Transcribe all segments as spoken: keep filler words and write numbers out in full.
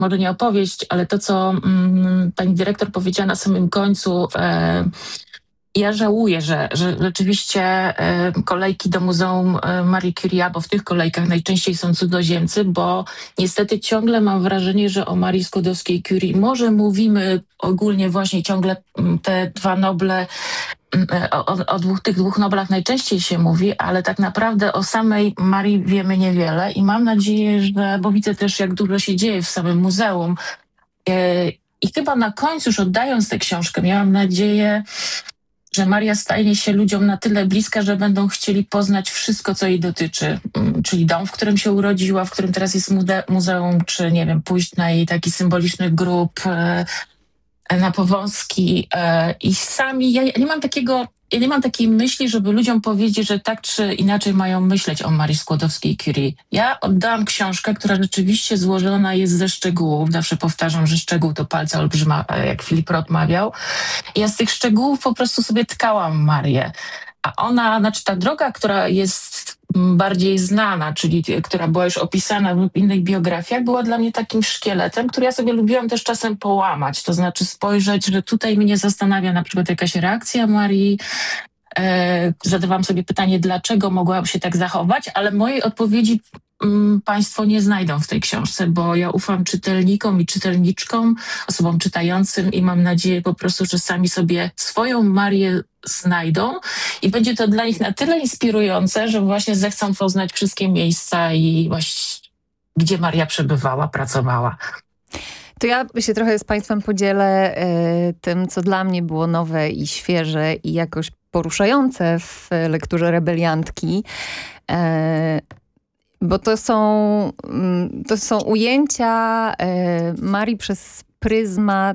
może nie opowieść, ale to, co mm, pani dyrektor powiedziała na samym końcu, e, ja żałuję, że, że rzeczywiście e, kolejki do Muzeum e, Marii Curie, bo w tych kolejkach najczęściej są cudzoziemcy, bo niestety ciągle mam wrażenie, że o Marii Skłodowskiej-Curie może mówimy ogólnie właśnie ciągle m, te dwa Noble, m, o, o, o dwóch, tych dwóch Noblach najczęściej się mówi, ale tak naprawdę o samej Marii wiemy niewiele i mam nadzieję, że, bo widzę też jak dużo się dzieje w samym muzeum e, i chyba na końcu, już oddając tę książkę, miałam nadzieję, że Maria stanie się ludziom na tyle bliska, że będą chcieli poznać wszystko, co jej dotyczy. Mm, Czyli dom, w którym się urodziła, w którym teraz jest mude- muzeum, czy nie wiem, pójść na jej taki symboliczny grób, e, na Powązki. E, I sami, ja, ja nie mam takiego, ja nie mam takiej myśli, żeby ludziom powiedzieć, że tak czy inaczej mają myśleć o Marii Skłodowskiej-Curie. Ja oddałam książkę, która rzeczywiście złożona jest ze szczegółów. Zawsze powtarzam, że szczegół to palca olbrzyma, e, jak Filip Roth mawiał. Ja z tych szczegółów po prostu sobie tkałam Marię. A ona, znaczy ta droga, która jest mm, bardziej znana, czyli t- która była już opisana w innych biografiach, była dla mnie takim szkieletem, który ja sobie lubiłam też czasem połamać. To znaczy spojrzeć, że tutaj mnie zastanawia na przykład jakaś reakcja Marii. E, zadawałam sobie pytanie, dlaczego mogłam się tak zachować, ale mojej odpowiedzi mm, Państwo nie znajdą w tej książce, bo ja ufam czytelnikom i czytelniczkom, osobom czytającym i mam nadzieję po prostu, że sami sobie swoją Marię znajdą i będzie to dla nich na tyle inspirujące, że właśnie zechcą poznać wszystkie miejsca i właśnie gdzie Maria przebywała, pracowała. To ja się trochę z Państwem podzielę e, tym, co dla mnie było nowe i świeże i jakoś poruszające w lekturze Rebeliantki. E, bo to są, mm, to są ujęcia e, Marii przez pryzmat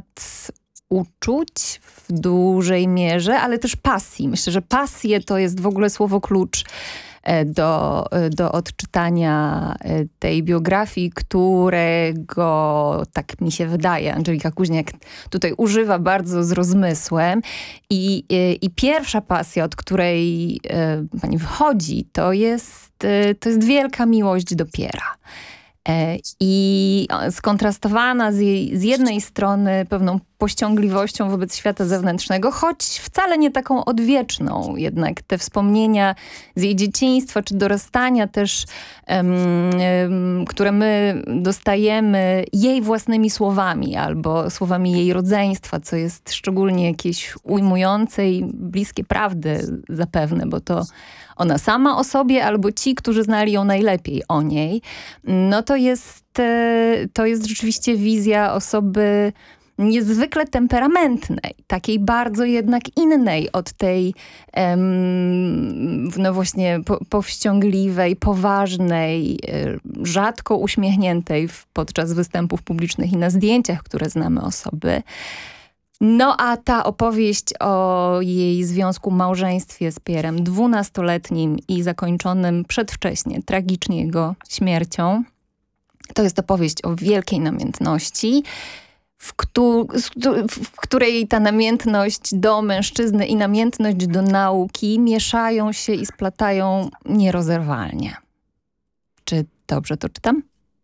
uczuć w dużej mierze, ale też pasji. Myślę, że pasje to jest w ogóle słowo klucz e, do, e, do odczytania e, tej biografii, którego, tak mi się wydaje, Angelika Kuźniak tutaj używa bardzo z rozmysłem. I, e, i pierwsza pasja, od której e, pani wychodzi, to jest, e, to jest wielka miłość do Piera. E, I skontrastowana z, jej, z jednej strony pewną pościągliwością wobec świata zewnętrznego, choć wcale nie taką odwieczną. Jednak te wspomnienia z jej dzieciństwa czy dorastania też, em, em, które my dostajemy jej własnymi słowami albo słowami jej rodzeństwa, co jest szczególnie jakieś ujmujące i bliskie prawdy zapewne, bo to ona sama o sobie albo ci, którzy znali ją najlepiej o niej, no to jest, e, to jest rzeczywiście wizja osoby niezwykle temperamentnej, takiej bardzo jednak innej od tej em, no właśnie po, powściągliwej, poważnej, e, rzadko uśmiechniętej w, podczas występów publicznych i na zdjęciach, które znamy osoby. No a ta opowieść o jej związku, małżeństwie z Pierrem, dwunastoletnim i zakończonym przedwcześnie, tragicznie jego śmiercią, to jest opowieść o wielkiej namiętności, w, któ- w której ta namiętność do mężczyzny i namiętność do nauki mieszają się i splatają nierozerwalnie. Czy dobrze to czytam?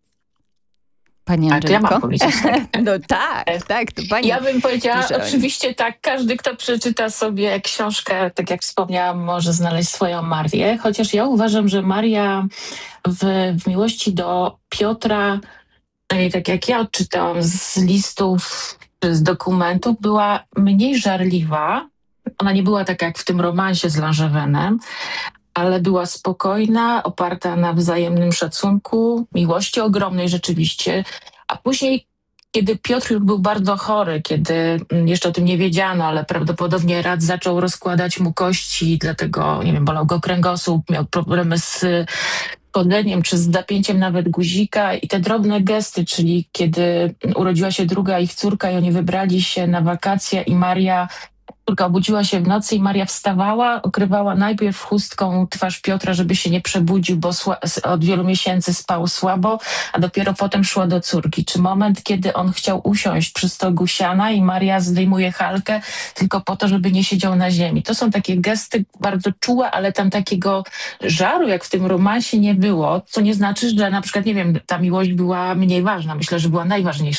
Pani A to ja Angeliko? mam powiedzieć, tak? No tak, tak, to pani. Ja bym powiedziała, Słyszałem. oczywiście tak, każdy, kto przeczyta sobie książkę, tak jak wspomniałam, może znaleźć swoją Marię, chociaż ja uważam, że Maria w, w miłości do Piotra, e, tak jak ja odczytałam z listów czy z dokumentów, była mniej żarliwa. Ona nie była taka jak w tym romansie z Langevinem, ale była spokojna, oparta na wzajemnym szacunku, miłości ogromnej rzeczywiście. A później, kiedy Piotr już był bardzo chory, kiedy mm, jeszcze o tym nie wiedziano, ale prawdopodobnie rad zaczął rozkładać mu kości, dlatego, nie wiem, bolał go kręgosłup, miał problemy z chodzeniem czy z zapięciem nawet guzika i te drobne gesty, czyli kiedy urodziła się druga ich córka i oni wybrali się na wakacje i Maria Córka obudziła się w nocy i Maria wstawała, okrywała najpierw chustką twarz Piotra, żeby się nie przebudził, bo sła- od wielu miesięcy spał słabo, a dopiero potem szła do córki. Czy moment, kiedy on chciał usiąść przy stogu siana i Maria zdejmuje halkę tylko po to, żeby nie siedział na ziemi. To są takie gesty bardzo czułe, ale tam takiego żaru, jak w tym romansie, nie było, co nie znaczy, że na przykład, nie wiem, ta miłość była mniej ważna. Myślę, że była najważniejsza